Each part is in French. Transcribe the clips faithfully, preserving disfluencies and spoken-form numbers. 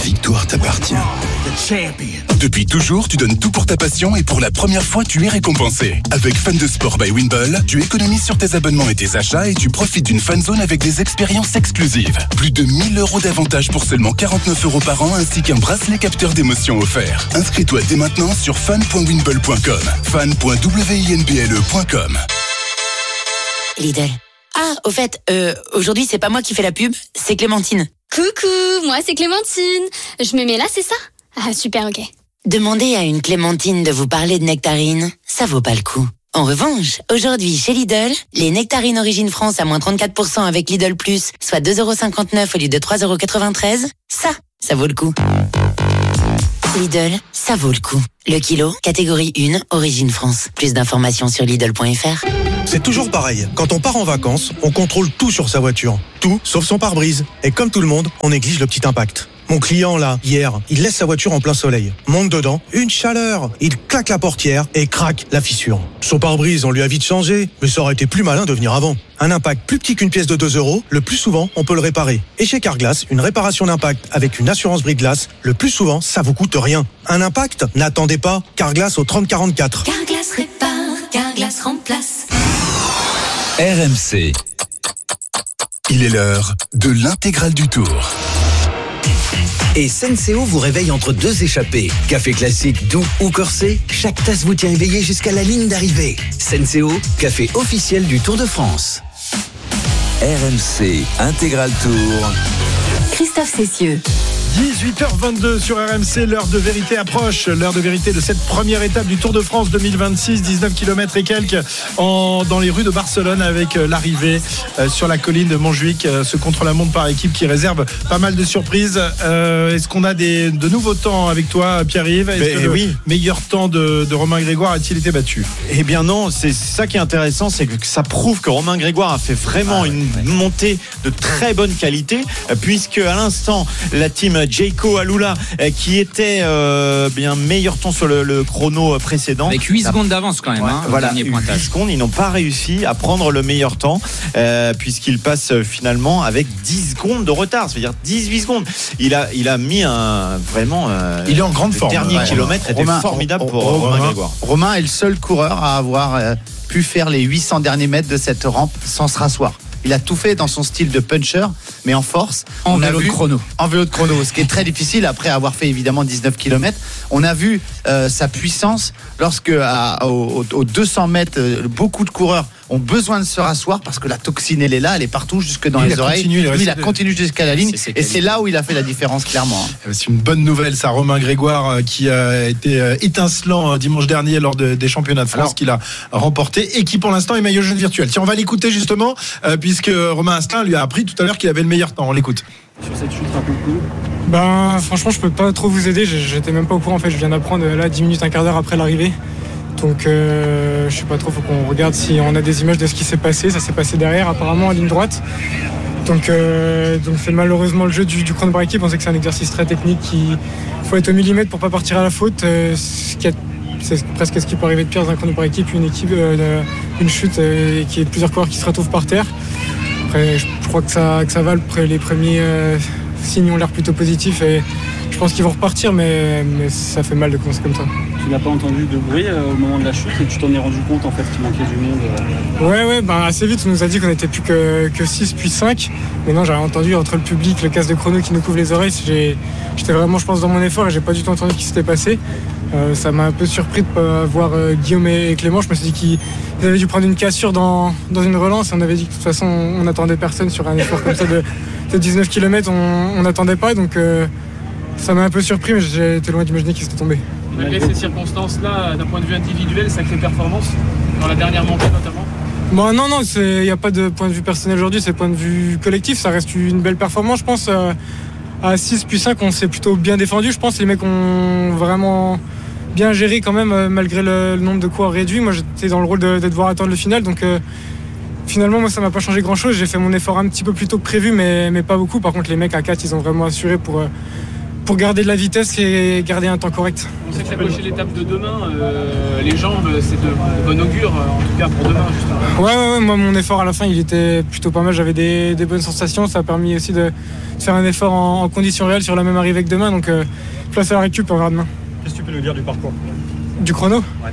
victoire t'appartient. Depuis toujours, tu donnes tout pour ta passion et pour la première fois, tu es récompensé. Avec Fan de Sport by Winball, tu économises sur tes abonnements et tes achats et tu profites d'une fan zone avec des expériences exclusives. Plus de mille euros d'avantages pour seulement quarante-neuf euros par an ainsi qu'un bracelet capteur d'émotion offert. Inscris-toi dès maintenant sur fan point winball point com. fan point winball point com. Lidl. Ah, au fait, euh, aujourd'hui, c'est pas moi qui fais la pub, c'est Clémentine. Coucou, moi c'est Clémentine. Je me mets là, c'est ça? Ah, super, ok. Demandez à une Clémentine de vous parler de nectarines, ça vaut pas le coup. En revanche, aujourd'hui, chez Lidl, les nectarines Origine France à moins trente-quatre pour cent avec Lidl Plus, soit deux euros cinquante-neuf au lieu de trois euros quatre-vingt-treize, ça, ça vaut le coup. Lidl, ça vaut le coup. Le kilo, catégorie un, Origine France. Plus d'informations sur Lidl point F R. C'est toujours pareil. Quand on part en vacances, on contrôle tout sur sa voiture. Tout, sauf son pare-brise. Et comme tout le monde, on néglige le petit impact. Mon client, là, hier, il laisse sa voiture en plein soleil. Monte dedans, une chaleur. Il claque la portière et craque la fissure. Son pare-brise, on lui a vite changé, mais ça aurait été plus malin de venir avant. Un impact plus petit qu'une pièce de deux euros, le plus souvent, on peut le réparer. Et chez Carglass, une réparation d'impact avec une assurance brise-glace, le plus souvent, ça vous coûte rien. Un impact? N'attendez pas. Carglass au trente quarante-quatre. Carglass répare, Carglass remplace. R M C. Il est l'heure de l'intégrale du Tour. Et Senseo vous réveille entre deux échappées. Café classique, doux ou corsé, chaque tasse vous tient éveillé jusqu'à la ligne d'arrivée. Senseo, café officiel du Tour de France. R M C Intégral Tour. Christophe Cessieux. dix-huit heures vingt-deux sur R M C, l'heure de vérité approche, l'heure de vérité de cette première étape du Tour de France deux mille vingt-six, dix-neuf kilomètres et quelques en, dans les rues de Barcelone avec l'arrivée euh, sur la colline de Montjuïc, euh, ce contre-la-montre par équipe qui réserve pas mal de surprises. Euh, est-ce qu'on a des, de nouveaux temps avec toi, Pierre-Yves? Est-ce Mais, que le oui. meilleur temps de, de Romain Grégoire a-t-il été battu? Eh bien non, c'est ça qui est intéressant, c'est que ça prouve que Romain Grégoire a fait vraiment ah, une ouais. montée de très bonne qualité, puisque à l'instant la team Jayco Alula qui était euh, bien meilleur temps sur le, le chrono précédent avec huit secondes d'avance quand même, ouais, hein, voilà, dernier pointage. huit secondes, ils n'ont pas réussi à prendre le meilleur temps euh, puisqu'ils passent finalement avec dix secondes de retard, c'est-à-dire dix-huit secondes. Il a, il a mis un vraiment euh, il est en grande le forme. dernier ouais, kilomètre était Romain, formidable pour Romain, Romain Grégoire. Romain est le seul coureur à avoir euh, pu faire les huit cents derniers mètres de cette rampe sans se rasseoir. Il a tout fait dans son style de puncher, mais en force. En on vélo a vu, de chrono. En vélo de chrono, ce qui est très difficile après avoir fait évidemment dix-neuf kilomètres. On a vu euh, sa puissance lorsque, à, aux, aux deux cents mètres, euh, beaucoup de coureurs ont besoin de se rasseoir parce que la toxine, elle est là, elle est partout, jusque dans il les oreilles. Continué, Lui, il a continué jusqu'à la ligne. C'est et c'est là où il a fait la différence, clairement. C'est une bonne nouvelle, ça. Romain Grégoire, qui a été étincelant dimanche dernier lors de, des championnats de France, Alors, qu'il a remporté et qui, pour l'instant, est maillot jaune virtuel. Tiens, on va l'écouter justement, euh, puisque Romain Asselin lui a appris tout à l'heure qu'il avait le meilleur temps. On l'écoute. Sur cette chute, raconte-nous. Ben, franchement, je peux pas trop vous aider. J'étais même pas au courant. En fait, je viens d'apprendre là dix minutes, un quart d'heure après l'arrivée. Donc euh, je sais pas trop, faut qu'on regarde si on a des images de ce qui s'est passé. Ça s'est passé derrière apparemment en ligne droite. Donc euh, donc c'est malheureusement le jeu du, du chrono par équipe. On sait que c'est un exercice très technique, il faut être au millimètre pour pas partir à la faute. Euh, ce qui a, c'est presque ce qui peut arriver de pire dans un chrono par équipe, une équipe, euh, une chute euh, qui est plusieurs coureurs qui se retrouvent par terre. Après je, je crois que ça, que ça va, les premiers euh, signes ont l'air plutôt positifs et je pense qu'ils vont repartir, mais, mais ça fait mal de commencer comme ça. Tu n'as pas entendu de bruit euh, au moment de la chute et tu t'en es rendu compte en fait qu'il manquait du monde euh... Ouais, ouais, ben assez vite on nous a dit qu'on n'était plus que, que six puis cinq. Mais non, j'avais entendu entre le public, le casque de chrono qui nous couvre les oreilles. J'ai, j'étais vraiment, je pense, dans mon effort et j'ai pas du tout entendu ce qui s'était passé. Euh, ça m'a un peu surpris de pas voir euh, Guillaume et Clément. Je me suis dit qu'ils avaient dû prendre une cassure dans, dans une relance et on avait dit que de toute façon on n'attendait personne sur un effort comme ça de, de dix-neuf kilomètres. On n'attendait pas, donc euh, ça m'a un peu surpris, mais j'étais loin d'imaginer qu'ils étaient tombés. Malgré ces circonstances-là, d'un point de vue individuel, sacrée performance, dans la dernière montée notamment? Bon, non, non, il n'y a pas de point de vue personnel aujourd'hui, c'est point de vue collectif. Ça reste une belle performance, je pense. Euh, à six puis cinq, on s'est plutôt bien défendu. Je pense que les mecs ont vraiment bien géré quand même, euh, malgré le, le nombre de coureurs réduit. Moi, j'étais dans le rôle de, de devoir attendre le final. Donc, euh, finalement, moi, ça ne m'a pas changé grand-chose. J'ai fait mon effort un petit peu plus tôt que prévu, mais, mais pas beaucoup. Par contre, les mecs à quatre, ils ont vraiment assuré pour... Euh, pour pour garder de la vitesse et garder un temps correct. On sait que t'approcher l'étape de demain, euh, les jambes, c'est de, de bon augure, en tout cas pour demain justement. Ouais, ouais, ouais, moi mon effort à la fin il était plutôt pas mal, j'avais des, des bonnes sensations, ça a permis aussi de faire un effort en, en conditions réelles sur la même arrivée que demain, donc euh, place à la récup, on verra demain. Qu'est-ce que tu peux nous dire du parcours ? Du chrono ? Ouais.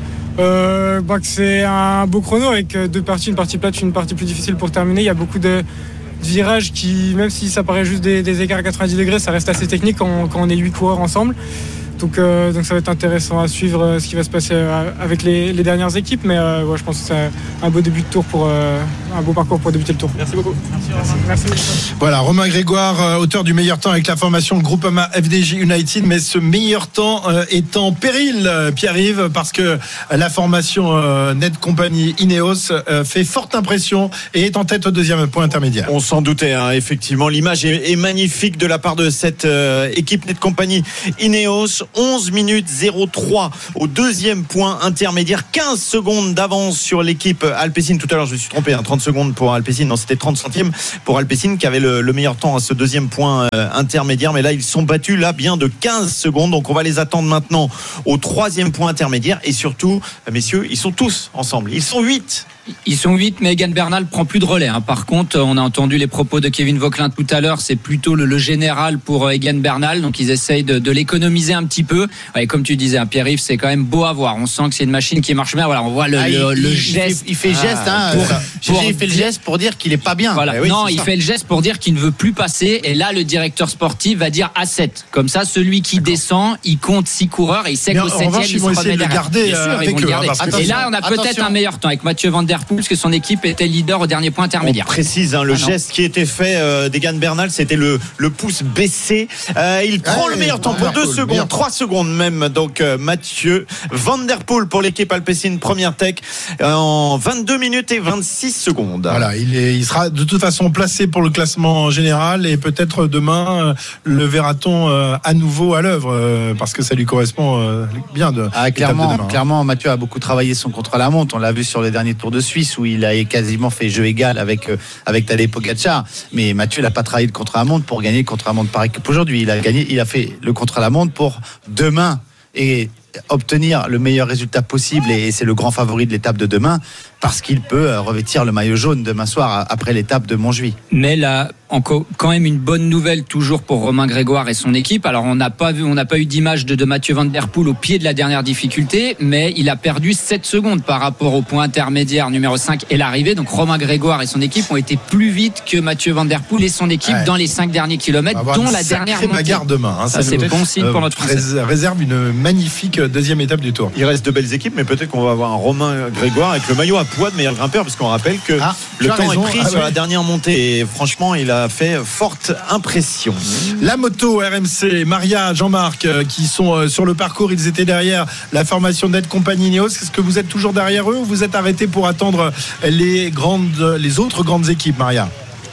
Euh, bah, que c'est un beau chrono avec deux parties, une partie plate, une partie plus difficile pour terminer. Il y a beaucoup de virages qui, même si ça paraît juste des, des écarts à quatre-vingt-dix degrés, ça reste assez technique quand, quand on est huit coureurs ensemble. Donc, euh, donc ça va être intéressant à suivre euh, ce qui va se passer euh, avec les, les dernières équipes. Mais euh, ouais, je pense que c'est un beau début de tour pour euh, un beau parcours pour débuter le tour. Merci beaucoup. Merci. Merci. Merci. Voilà, Romain Grégoire, euh, auteur du meilleur temps avec la formation Groupama F D J United. Mais ce meilleur temps euh, est en péril, euh, Pierre-Yves, parce que la formation euh, Net Company Ineos euh, fait forte impression et est en tête au deuxième point intermédiaire. On s'en doutait, hein, effectivement. L'image est, est magnifique de la part de cette euh, équipe Net Company Ineos. onze minutes zéro trois au deuxième point intermédiaire, quinze secondes d'avance sur l'équipe Alpecin. Tout à l'heure je me suis trompé, hein, trente secondes pour Alpecin, non c'était trente centièmes pour Alpecin qui avait le, le meilleur temps à ce deuxième point euh, intermédiaire, mais là ils sont battus là bien de quinze secondes, donc on va les attendre maintenant au troisième point intermédiaire et surtout messieurs ils sont tous ensemble, ils sont huit. Ils sont huit, mais Egan Bernal prend plus de relais. Hein. Par contre, on a entendu les propos de Kevin Vauquelin tout à l'heure. C'est plutôt le, le général pour Egan Bernal. Donc, ils essayent de, de l'économiser un petit peu. Et comme tu disais, hein, Pierre-Yves, c'est quand même beau à voir. On sent que c'est une machine qui marche bien. Voilà, on voit le, ah, le, il, le il, geste. Il fait, il fait geste. Hein, pour, pour, pour, il fait le geste pour dire qu'il est pas bien. Voilà. Oui, non, il ça. fait le geste pour dire qu'il ne veut plus passer. Et là, le directeur sportif va dire à sept. Comme ça, celui qui D'accord. descend, il compte six coureurs et il sait qu'au septième, il se remet derrière. Garder bien sûr, avec ils vont eux, le garder. Hein, et là, on a peut-être attention. un meilleur temps avec Mathieu Van Der Poel, parce que son équipe était leader au dernier point intermédiaire. On précise, hein, le ah geste qui était fait euh, d'Egan Bernal, c'était le, le pouce baissé. Euh, il prend ouais, le meilleur temps pour deux secondes, trois secondes même. Donc euh, Mathieu Van Der Poel pour l'équipe Alpecin, première tech euh, en vingt-deux minutes et vingt-six secondes. Voilà, il, est, il sera de toute façon placé pour le classement général et peut-être demain euh, le verra-t-on euh, à nouveau à l'œuvre euh, parce que ça lui correspond euh, bien de. Ah, clairement, de clairement, Mathieu a beaucoup travaillé son contre-la-montre. On l'a vu sur les derniers Tours de Suisse où il a quasiment fait jeu égal avec euh, avec Tadej Pogačar. Mais Mathieu n'a pas travaillé le contre-la-montre pour gagner le contre-la-montre par équipe aujourd'hui. Il a gagné, il a fait le contre-la-montre pour demain et obtenir le meilleur résultat possible. Et c'est le grand favori de l'étape de demain parce qu'il peut revêtir le maillot jaune demain soir après l'étape de Montjuïc. Mais là, encore, quand même une bonne nouvelle toujours pour Romain Grégoire et son équipe. Alors on n'a pas vu, on n'a pas eu d'image de, de Mathieu Van Der Poel au pied de la dernière difficulté, mais il a perdu sept secondes par rapport au point intermédiaire numéro cinq et l'arrivée. Donc Romain Grégoire et son équipe ont été plus vite que Mathieu Van Der Poel et son équipe ouais. dans les cinq derniers kilomètres, dont la dernière montée. Bagarre demain. Hein, ça, ça c'est bon signe euh, pour notre Français. Réserve une magnifique deuxième étape du Tour. Il reste de belles équipes, mais peut-être qu'on va avoir un Romain Grégoire avec le maillot à poids de meilleur grimpeur, parce qu'on rappelle que ah, le temps raison. est pris ah, sur ouais. la dernière montée. Et franchement, il a fait forte impression. La moto R M C, Maria, Jean-Marc, euh, qui sont euh, sur le parcours, ils étaient derrière la formation Net Company Ineos. Est-ce que vous êtes toujours derrière eux ou vous êtes arrêtés pour attendre les grandes, les autres grandes équipes, Maria?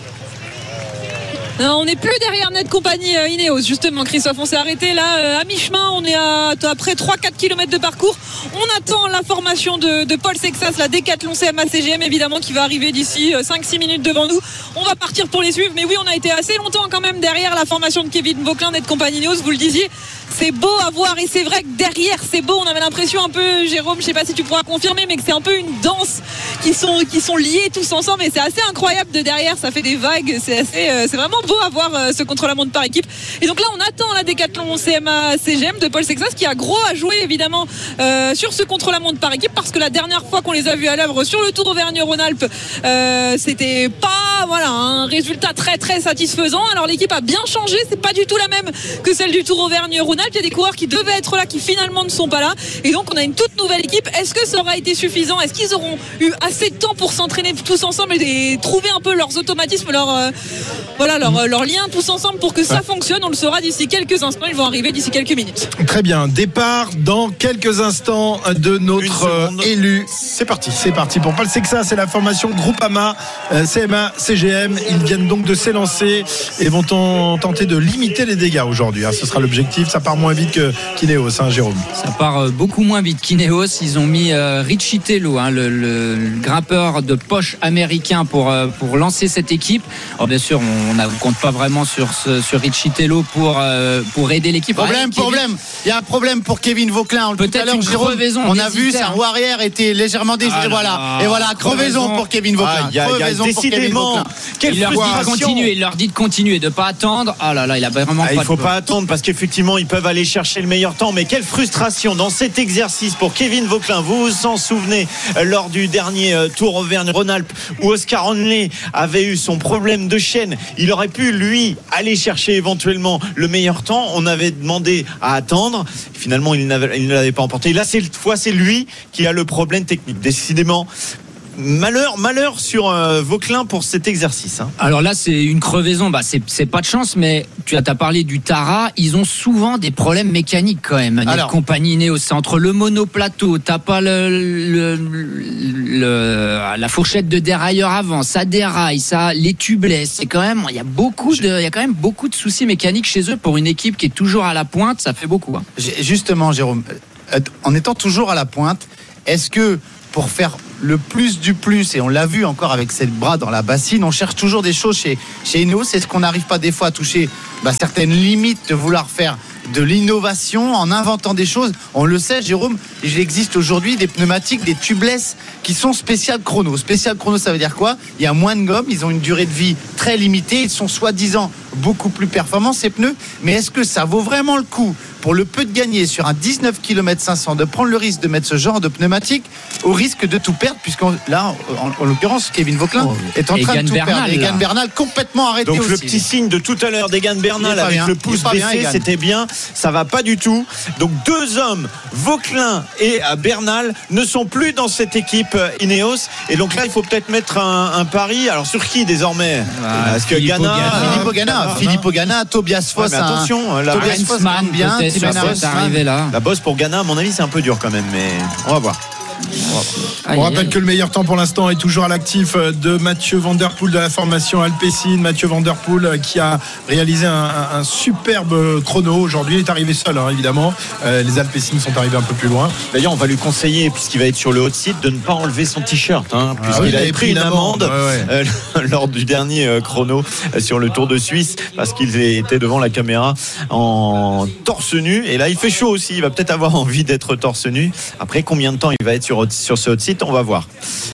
Non, on n'est plus derrière Net Company euh, Ineos, justement, Christophe. On s'est arrêté là euh, à mi-chemin. On est à, à près trois à quatre kilomètres de parcours. On attend la formation de, de Paul Sexas, la Décathlon C M A C G M, évidemment, qui va arriver d'ici euh, cinq six minutes devant nous. On va partir pour les suivre. Mais oui, on a été assez longtemps quand même derrière la formation de Kevin Vauquelin, Net Company Ineos. Vous le disiez, c'est beau à voir. Et c'est vrai que derrière, c'est beau. On avait l'impression un peu, Jérôme, je sais pas si tu pourras confirmer, mais que c'est un peu une danse qui sont, qui sont liés tous ensemble. Et c'est assez incroyable de derrière. Ça fait des vagues. C'est assez, euh, c'est vraiment beau à voir euh, ce contre-la-montre par équipe. Et donc là, on attend la Décathlon C M A C G M de Paul Sexas, qui a gros à jouer évidemment euh, sur ce contre-la-montre par équipe, parce que la dernière fois qu'on les a vus à l'œuvre sur le Tour Auvergne-Rhône-Alpes, euh, c'était pas voilà un résultat très très satisfaisant. Alors l'équipe a bien changé. C'est pas du tout la même que celle du Tour Auvergne-Rhône-Alpes. Il y a des coureurs qui devaient être là, qui finalement ne sont pas là. Et donc on a une toute nouvelle équipe. Est-ce que ça aura été suffisant? Est-ce qu'ils auront eu assez de temps pour s'entraîner tous ensemble et, et trouver un peu leurs automatismes, leur euh, voilà leur, leur lien tous ensemble pour que ça fonctionne? On le saura d'ici quelques instants. Ils vont arriver d'ici quelques minutes. Très bien. Départ dans quelques instants de notre euh, élu. C'est parti. C'est parti pour Paul Sexas. C'est la formation Groupama euh, C M A C G M. Ils viennent donc de s'élancer et vont en, tenter de limiter les dégâts aujourd'hui. Hein. Ce sera l'objectif. Ça part moins vite que qu'Ineos, hein, Jérôme. Ça part euh, beaucoup moins vite qu'Ineos. Ils ont mis euh, Richie Tello, hein, le, le, le grimpeur de poche américain, pour, euh, pour lancer cette équipe. Alors bien sûr, on a compte pas vraiment sur ce, sur Riccitello pour euh, pour aider l'équipe. Problème, Kevin... problème. Il y a un problème pour Kevin Vauquelin. Peut-être tout à l'heure, une Jérôme, crevaison. on a vu sa roue arrière était légèrement dés... Ah et voilà. là. Et voilà, crevaison, crevaison pour Kevin Vauquelin. Ah, y a, crevaison y a pour Kevin Vauquelin. Il leur dit de continuer, il leur dit de continuer, de pas attendre. Ah là là, il a vraiment ah, pas. Il faut de... pas attendre parce qu'effectivement ils peuvent aller chercher le meilleur temps. Mais quelle frustration dans cet exercice pour Kevin Vauquelin. Vous vous en souvenez lors du dernier Tour Auvergne-Rhône-Alpes où Oscar Onley avait eu son problème de chaîne. Il aurait pu lui aller chercher éventuellement le meilleur temps. On avait demandé à attendre. Finalement, il, n'avait, il ne l'avait pas emporté. Là, cette fois, c'est lui qui a le problème technique. Décidément. Malheur, malheur sur euh, Vauquelin pour cet exercice. Hein. Alors là, c'est une crevaison. Bah, c'est, c'est pas de chance, mais tu as, t'as parlé du Tara. Ils ont souvent des problèmes mécaniques quand même. Les compagnies Ineos, c'est entre le monoplateau, t'as pas le, le, le, la fourchette de dérailleur avant, ça déraille, ça, les tubelets. C'est quand même, il y a beaucoup de, il y a quand même beaucoup de soucis mécaniques chez eux pour une équipe qui est toujours à la pointe. Ça fait beaucoup. Hein. Justement, Jérôme, en étant toujours à la pointe, est-ce que pour faire le plus du plus, et on l'a vu encore avec cette bras dans la bassine, on cherche toujours des choses chez, chez Ineos. C'est ce qu'on n'arrive pas des fois à toucher bah, certaines limites de vouloir faire de l'innovation en inventant des choses. On le sait, Jérôme, il existe aujourd'hui des pneumatiques, des tubeless qui sont spéciales chrono. Spécial chrono, ça veut dire quoi? Il y a moins de gomme, ils ont une durée de vie très limitée, ils sont soi-disant beaucoup plus performants ces pneus, mais est-ce que ça vaut vraiment le coup pour le peu de gagner sur un dix-neuf kilomètres cinq cents de prendre le risque de mettre ce genre de pneumatique au risque de tout perdre, puisque là en, en l'occurrence Kevin Vauquelin oh, est en train de tout Bernal, perdre. Egan Bernal complètement arrêté. Donc aussi. Le petit signe de tout à l'heure d'Egan Bernal avec bien. le pouce baissé, bien, c'était bien. Ça va pas du tout. Donc deux hommes, Vauquelin et Bernal, ne sont plus dans cette équipe Ineos. Et donc là il faut peut-être mettre un, un pari. Alors sur qui désormais? ah, Parce que Ganna, Philippe Ogana, Philippe Ogana, Tobias Foss, ouais, attention, un, la Tobias Foss bien. La bosse, là. la bosse pour Ganna, à mon avis, c'est un peu dur quand même, mais on va voir. On rappelle que le meilleur temps pour l'instant est toujours à l'actif de Mathieu Van Der Poel de la formation Alpecin. Mathieu Van Der Poel qui a réalisé un, un, un superbe chrono aujourd'hui. Il est arrivé seul, hein, évidemment. Euh, les Alpecin sont arrivés un peu plus loin. D'ailleurs, on va lui conseiller, puisqu'il va être sur le hot site, de ne pas enlever son t-shirt, hein, puisqu'il ah oui, avait pris une amende, amende ouais, ouais. Euh, lors du dernier euh, chrono euh, sur le Tour de Suisse, parce qu'il était devant la caméra en torse nu. Et là, il fait chaud aussi. Il va peut-être avoir envie d'être torse nu. Après, combien de temps il va être sur, sur ce hot site, on va voir.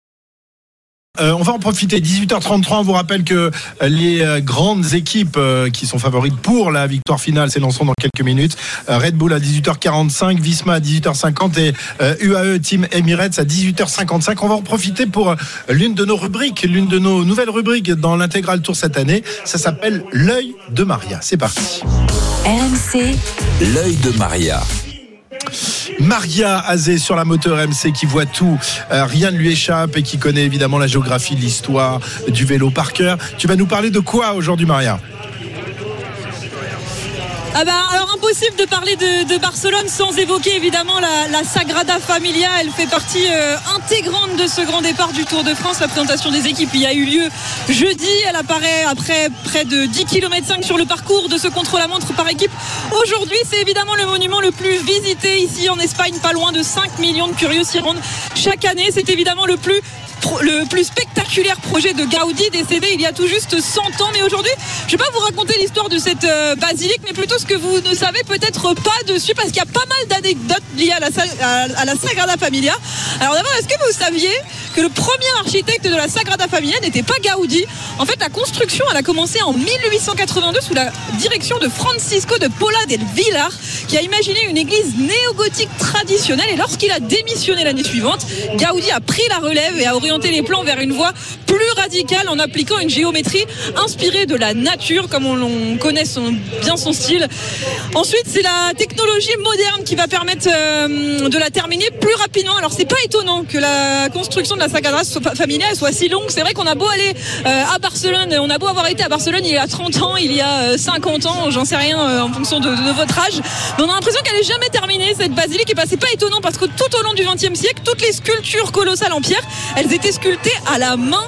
Euh, on va en profiter. dix-huit heures trente-trois, on vous rappelle que les euh, grandes équipes euh, qui sont favorites pour la victoire finale s'élanceront dans quelques minutes. Euh, Red Bull à dix-huit heures quarante-cinq, Visma à dix-huit heures cinquante et euh, U A E Team Emirates à dix-huit heures cinquante-cinq. On va en profiter pour euh, l'une de nos rubriques, l'une de nos nouvelles rubriques dans l'intégral tour cette année. Ça s'appelle l'œil de Maria. C'est parti. R M C, l'œil de Maria. Maria Azé sur la moto R M C qui voit tout, euh, rien ne lui échappe et qui connaît évidemment la géographie, l'histoire du vélo par cœur. Tu vas nous parler de quoi aujourd'hui, Maria ? Ah bah, alors impossible de parler de, de Barcelone sans évoquer évidemment la, la Sagrada Familia. Elle fait partie euh, intégrante de ce grand départ du Tour de France. La présentation des équipes il y a eu lieu jeudi. Elle apparaît après près de dix kilomètres cinq sur le parcours de ce contre-la-montre par équipe. Aujourd'hui, c'est évidemment le monument le plus visité ici en Espagne. Pas loin de cinq millions de curieux s'y rendent chaque année. C'est évidemment le plus le plus spectaculaire projet de Gaudi, décédé il y a tout juste cent ans. Mais aujourd'hui, je ne vais pas vous raconter l'histoire de cette euh, basilique, mais plutôt ce que vous ne savez peut-être pas dessus, parce qu'il y a pas mal d'anecdotes liées à la, à, à la Sagrada Familia. Alors d'abord, est-ce que vous saviez que le premier architecte de la Sagrada Familia n'était pas Gaudi? En fait, la construction, elle a commencé en mille huit cent quatre-vingt-deux sous la direction de Francisco de Paula del Villar, qui a imaginé une église néo-gothique traditionnelle. Et lorsqu'il a démissionné l'année suivante, Gaudi a pris la relève et a orienté les plans vers une voie plus radicale en appliquant une géométrie inspirée de la nature, comme on, on connaît son, bien son style. Ensuite, c'est la technologie moderne qui va permettre euh, de la terminer plus rapidement. Alors, c'est pas étonnant que la construction de la Sagrada Familia soit si longue. C'est vrai qu'on a beau aller euh, à Barcelone, on a beau avoir été à Barcelone il y a trente ans, il y a cinquante ans, j'en sais rien euh, en fonction de, de votre âge, mais on a l'impression qu'elle n'est jamais terminée, cette basilique. Et ben, c'est pas étonnant, parce que tout au long du vingtième siècle, toutes les sculptures colossales en pierre, elles étaient sculptées à la main et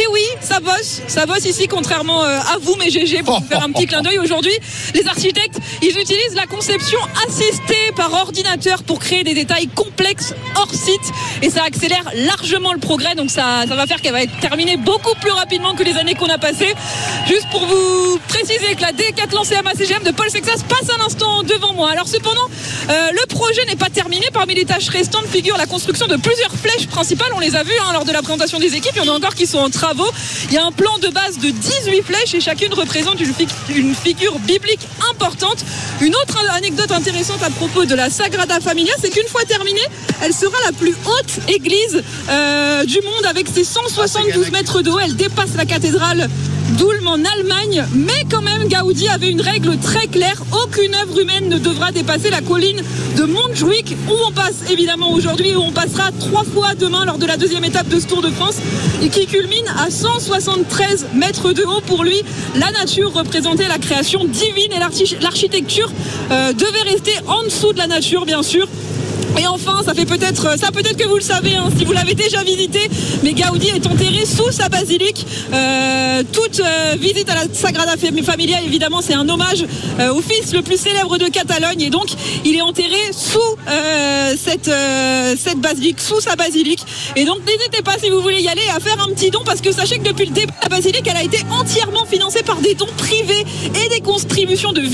Et oui, ça bosse, ça bosse ici, contrairement euh, à vous, mes G G, pour vous faire un petit clin d'œil. Aujourd'hui, les architectes, ils utilisent la conception assistée par ordinateur pour créer des détails complexes hors site, et ça accélère largement le progrès. Donc ça, ça va faire qu'elle va être terminée beaucoup plus rapidement que les années qu'on a passées. Juste pour vous préciser que la D quatre lancée à M A C G M de Paul Sexas passe un instant devant moi. Alors cependant, euh, le projet n'est pas terminé. Parmi les tâches restantes figure la construction de plusieurs flèches principales. On les a vues hein, lors de la présentation des équipes. Il y en a encore qui sont en travaux. Il y a un plan de base de dix-huit flèches et chacune représente une, fi- une figure biblique importante. Une autre anecdote intéressante à propos de la Sagrada Familia, c'est qu'une fois terminée, elle sera la plus haute église euh, du monde avec ses cent soixante-douze mètres de haut. Elle dépasse la cathédrale d'Ulm en Allemagne, mais quand même Gaudi avait une règle très claire: aucune œuvre humaine ne devra dépasser la colline de Montjuïc, où on passe évidemment aujourd'hui, où on passera trois fois demain lors de la deuxième étape de ce Tour de France, et qui culmine à cent soixante-treize mètres de haut. Pour lui, la nature représentait la création divine et l'archi- l'architecture euh, devait rester en dessous de la nature, bien sûr. Et enfin, ça fait peut-être, ça peut-être que vous le savez, hein, si vous l'avez déjà visité, mais Gaudi est enterré sous sa basilique. Euh, toute euh, visite à la Sagrada Familia, évidemment, c'est un hommage euh, au fils le plus célèbre de Catalogne, et donc il est enterré sous euh, cette euh, cette basilique, sous sa basilique. Et donc n'hésitez pas, si vous voulez y aller, à faire un petit don, parce que sachez que depuis le début, la basilique, elle a été entièrement financée par des dons privés et des contributions de